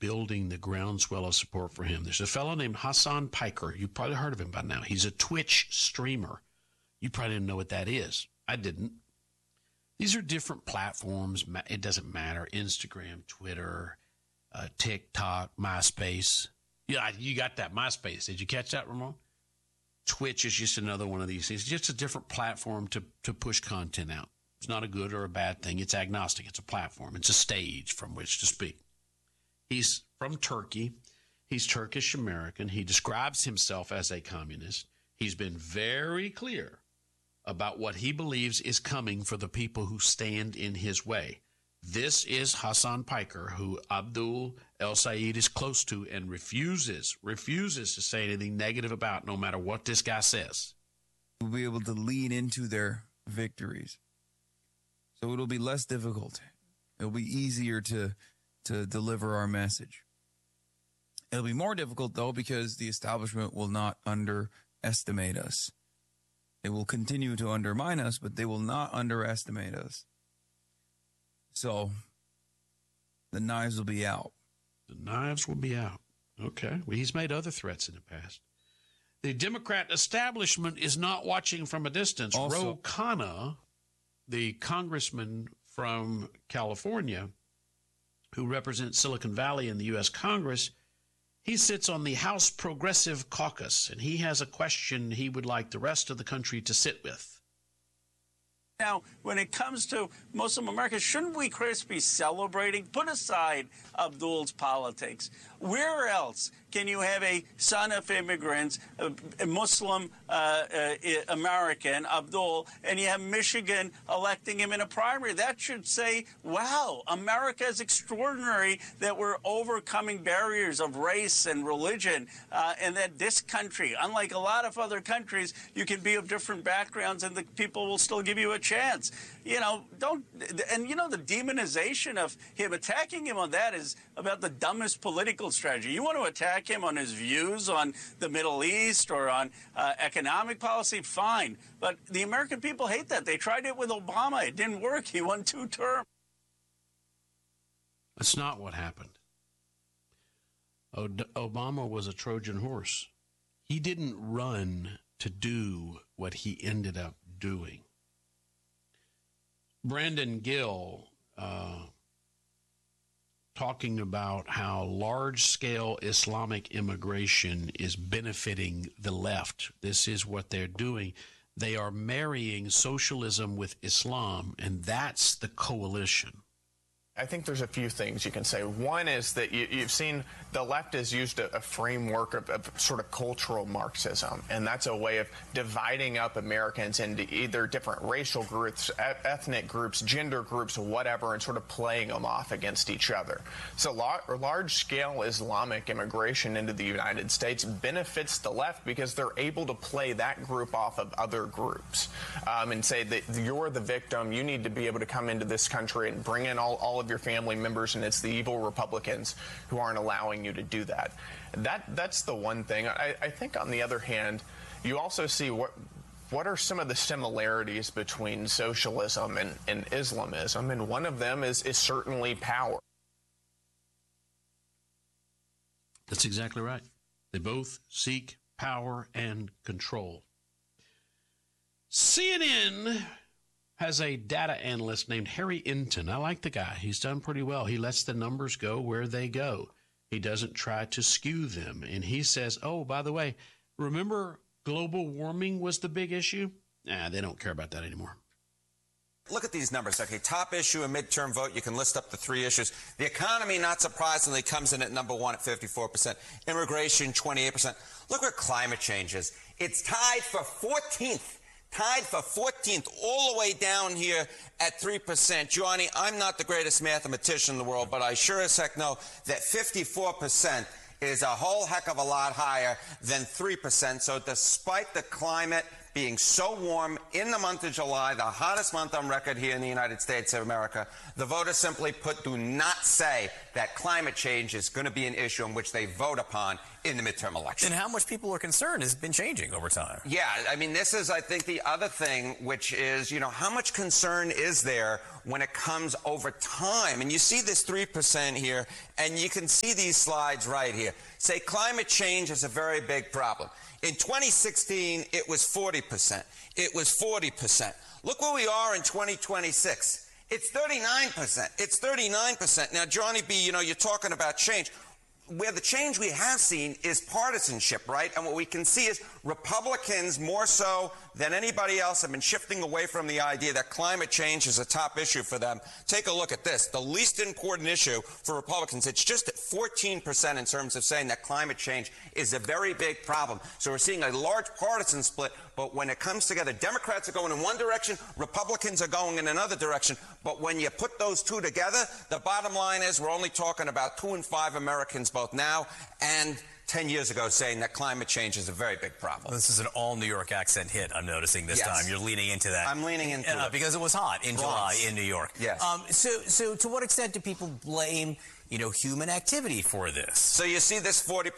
building the groundswell of support for him. There's a fellow named Hassan Piker. You've probably heard of him by now. He's a Twitch streamer. You probably didn't know what that is. I didn't. These are different platforms. It doesn't matter. Instagram, Twitter, TikTok, MySpace. Yeah, you got that, MySpace. Did you catch that, Ramon? Twitch is just another one of these things. It's just a different platform to push content out. It's not a good or a bad thing. It's agnostic. It's a platform. It's a stage from which to speak. He's from Turkey. He's Turkish American. He describes himself as a communist. He's been very clear about what he believes is coming for the people who stand in his way. This is Hassan Piker, who Abdul El-Sayed is close to and refuses to say anything negative about, no matter what this guy says. We'll be able to lean into their victories. So it'll be less difficult. It'll be easier to deliver our message. It'll be more difficult, though, because the establishment will not underestimate us. They will continue to undermine us, but they will not underestimate us. So the knives will be out. The knives will be out. Okay. Well, he's made other threats in the past. The Democrat establishment is not watching from a distance. Ro Khanna, the congressman from California who represents Silicon Valley in the U.S. Congress, he sits on the House Progressive Caucus, and he has a question he would like the rest of the country to sit with. Now, when it comes to Muslim America, shouldn't we, Chris, be celebrating? Put aside Abdul's politics. Where else can you have a son of immigrants, a Muslim American, Abdul, and you have Michigan electing him in a primary? That should say, wow, America is extraordinary that we're overcoming barriers of race and religion, and that this country, unlike a lot of other countries, you can be of different backgrounds and the people will still give you a chance. You know, the demonization of him, attacking him on that is about the dumbest political strategy. You want to attack him on his views on the Middle East or on economic policy, fine. But the American people hate that. They tried it with Obama. It didn't work. He won 2 terms. That's not what happened. Obama was a Trojan horse. He didn't run to do what he ended up doing. Brandon Gill talking about how large-scale Islamic immigration is benefiting the left. This is what they're doing. They are marrying socialism with Islam, and that's the coalition. I think there's a few things you can say. One is that you've seen the left has used a framework of sort of cultural Marxism, and that's a way of dividing up Americans into either different racial groups, ethnic groups, gender groups, whatever, and sort of playing them off against each other. So large-scale Islamic immigration into the United States benefits the left because they're able to play that group off of other groups and say that you're the victim, you need to be able to come into this country and bring in all of your family members, and it's the evil Republicans who aren't allowing you to do that. That's the one thing. I think, on the other hand, you also see what are some of the similarities between socialism and Islamism, and one of them is certainly power. That's exactly right. They both seek power and control. CNN has a data analyst named Harry Enton. I like the guy. He's done pretty well. He lets the numbers go where they go. He doesn't try to skew them. And he says, oh, by the way, remember global warming was the big issue? Nah, they don't care about that anymore. Look at these numbers. Okay, top issue, a midterm vote. You can list up the 3 issues. The economy, not surprisingly, comes in at number 1 at 54%. Immigration, 28%. Look where climate change is. It's tied for 14th. Tied for 14th, all the way down here at 3%. Johnny, I'm not the greatest mathematician in the world, but I sure as heck know that 54% is a whole heck of a lot higher than 3%. So despite the climate being so warm in the month of July, the hottest month on record here in the United States of America, the voters simply do not say that climate change is going to be an issue in which they vote upon in the midterm election. And how much people are concerned has been changing over time. Yeah, I mean, this is, I think, the other thing, which is, how much concern is there when it comes over time. And you see this 3% here, and you can see these slides right here. Say climate change is a very big problem. In 2016, it was 40%. It was 40%. Look where we are in 2026. It's 39%. It's 39%. Now, Johnny B., you're talking about change. Where the change we have seen is partisanship, right? And what we can see is Republicans, more so than anybody else, have been shifting away from the idea that climate change is a top issue for them. Take a look at this. The least important issue for Republicans, it's just at 14% in terms of saying that climate change is a very big problem. So we're seeing a large partisan split, but when it comes together, Democrats are going in one direction, Republicans are going in another direction. But when you put those two together, the bottom line is we're only talking about 2 in 5 Americans, both now and 10 years ago, saying that climate change is a very big problem. Well, this is an all New York accent hit, I'm noticing this time. You're leaning into that. I'm leaning into it. Because it was hot in July in New York. Yes. So to what extent do people blame, human activity for this? So you see this 40%